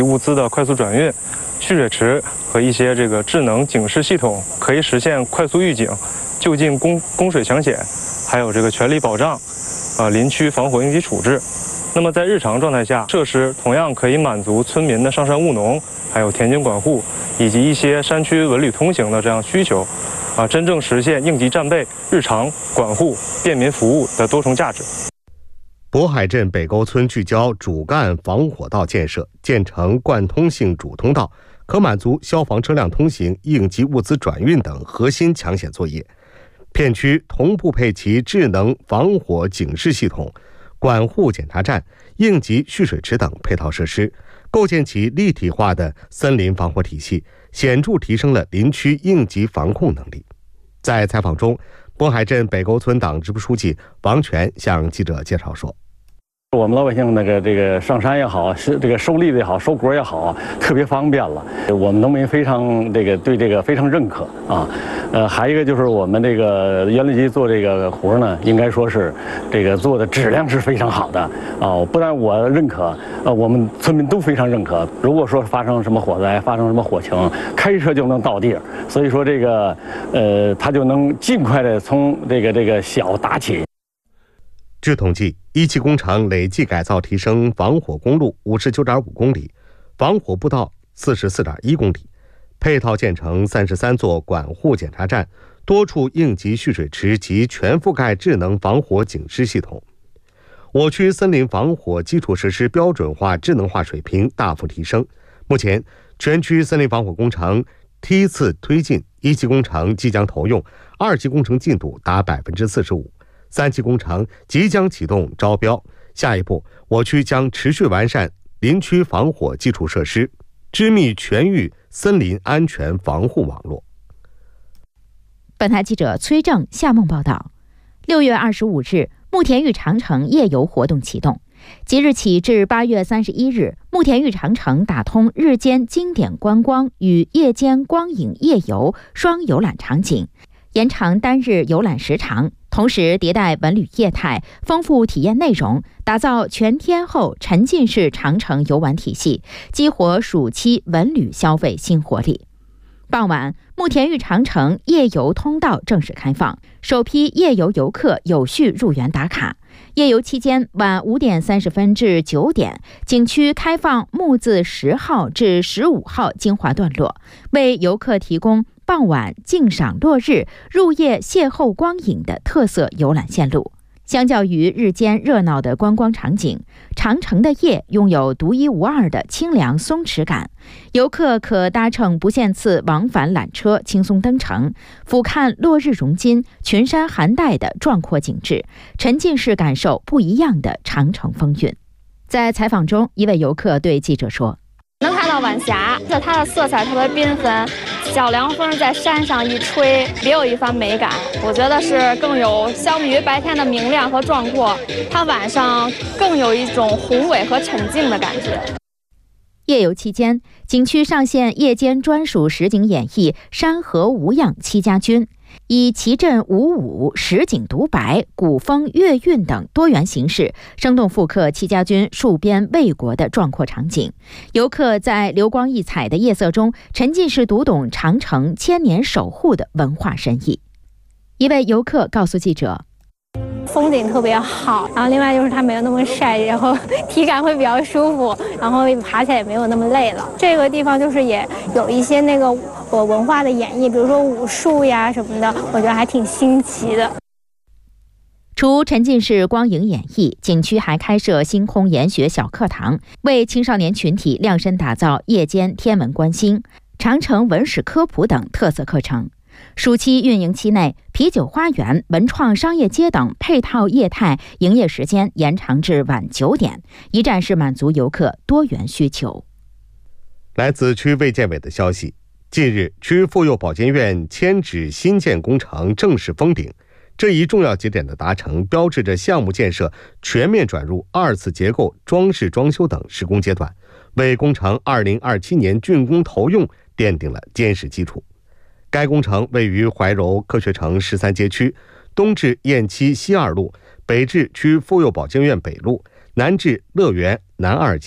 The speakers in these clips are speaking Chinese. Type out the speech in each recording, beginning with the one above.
物资的快速转运、蓄水池和一些这个智能警示系统，可以实现快速预警、就近供水抢险，还有这个全力保障林区防火应急处置。那么在日常状态下，设施同样可以满足村民的上山务农，还有田间管护以及一些山区文旅通行的这样需求，真正实现应急战备、日常管护、便民服务的多重价值。 渤海镇北沟村聚焦主干防火道建设，建成贯通性主通道，可满足消防车辆通行、应急物资转运等核心抢险作业。片区同步配齐智能防火警示系统、管护检查站、应急蓄水池等配套设施，构建起立体化的森林防火体系，显著提升了林区应急防控能力。在采访中，渤海镇北沟村党支部书记王全向记者介绍说， 我们老百姓这个上山也好，是这个收栗子也好，收果也好，特别方便了。我们农民非常对这个非常认可啊。还有一个就是我们这个园林局做这个活呢，应该说是这个做的质量是非常好的啊。不但我认可，我们村民都非常认可。如果说发生什么火灾，发生什么火情，开车就能到地儿，所以说这个他就能尽快的从这个小打起。 据统计，一期工程累计改造提升防火公路59.5公里，防火步道44.1公里，配套建成33座管护检查站，多处应急蓄水池及全覆盖智能防火警示系统。我区森林防火基础设施标准化智能化水平大幅提升。目前，全区森林防火工程梯次推进，一期工程即将投用，二期工程进度达45%。3期工程即将启动招标，下一步我区将持续完善林区防火基础设施，织密全域森林安全防护网络。 本台记者崔正、夏梦报道。6月25日，慕田峪长城夜游活动启动，即日起至8月31日，慕田峪长城打通日间经典观光与夜间光影夜游双游览场景，延长单日游览时长。同时迭代文旅业态，丰富体验内容，打造全天候沉浸式长城游玩体系，激活暑期文旅消费新活力。傍晚，慕田峪长城夜游通道正式开放，首批夜游游客有序入园打卡。夜游期间，晚5点30分至9点，景区开放木字10号至15号精华段落，为游客提供傍晚静赏落日、入夜邂逅光影的特色游览线路。相较于日间热闹的观光场景，长城的夜拥有独一无二的清凉松弛感。游客可搭乘不限次往返缆车轻松登城，俯瞰落日融金、群山含黛的壮阔景致，沉浸式感受不一样的长城风韵。在采访中，一位游客对记者说， 能看到晚霞，它的色彩特别缤纷，小凉风在山上一吹，别有一番美感。我觉得是更有相比于白天的明亮和壮阔，它晚上更有一种宏伟和沉静的感觉。 夜游期间，景区上线夜间专属实景演绎山河无恙戚家军，以奇阵舞舞、实景独白、古风乐韵等多元形式，生动复刻戚家军戍边卫国的壮阔场景。游客在流光溢彩的夜色中，沉浸式读懂长城千年守护的文化深意。一位游客告诉记者， 风景特别好，然后另外就是它没有那么晒，然后体感会比较舒服，然后爬起来也没有那么累了。这个地方就是也有一些那个文化的演绎，比如说武术呀什么的，我觉得还挺新奇的。 除沉浸式光影演绎，景区还开设星空研学小课堂，为青少年群体量身打造夜间天文观星、长城文史科普等特色课程。暑期运营期内，啤酒花园、文创商业街等配套业态营业时间延长至晚9点，一站式满足游客多元需求。 来自区卫健委的消息，近日，区妇幼保健院迁址新建工程正式封顶，这一重要节点的达成，标志着项目建设全面转入2次结构、装饰装修等施工阶段，为工程2027年竣工投用奠定了坚实基础。该工程位于怀柔科学城13街区，东至雁栖西2路，北至区妇幼保健院北路，南至乐园南2街、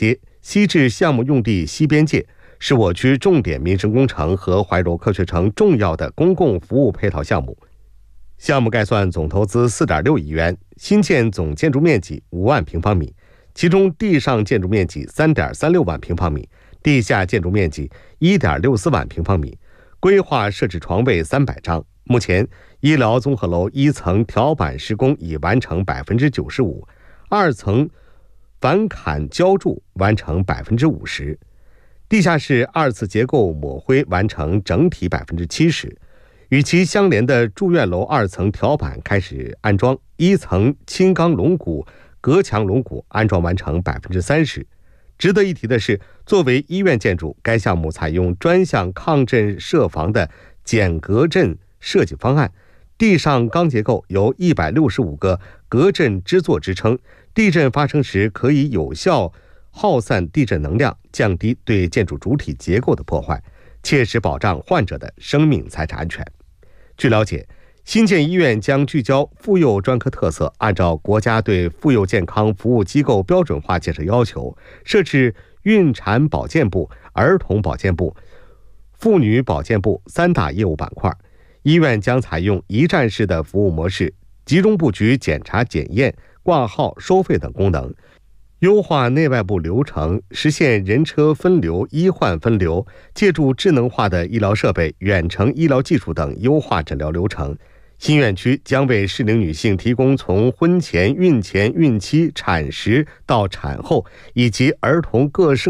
西至项目用地西边界，是我区重点民生工程和怀柔科学城重要的公共服务配套项目。项目概算总投资4.6亿元，新建总建筑面积5万平方米，其中地上建筑面积3.36万平方米，地下建筑面积1.64万平方米，规划设置床位300张。目前，医疗综合楼1层条板施工已完成95%，2层反砍浇筑完成50%，地下室2次结构抹灰完成整体70%。与其相连的住院楼2层条板开始安装，1层轻钢龙骨、隔墙龙骨安装完成30%。值得一提的是，作为医院建筑，该项目采用专项抗震设防的减隔震设计方案，地上钢结构由165个隔震支座支撑，地震发生时可以有效耗散地震能量，降低对建筑主体结构的破坏，切实保障患者的生命财产安全。据了解，新建医院将聚焦妇幼专科特色，按照国家对妇幼健康服务机构标准化建设要求，设置孕产保健部、儿童保健部、妇女保健部3大业务板块。医院将采用一站式的服务模式，集中布局检查检验、挂号、收费等功能，优化内外部流程，实现人车分流、医患分流，借助智能化的医疗设备、远程医疗技术等优化诊疗流程。新院区将为适龄女性提供从婚前、孕前、孕期、产时到产后以及儿童各生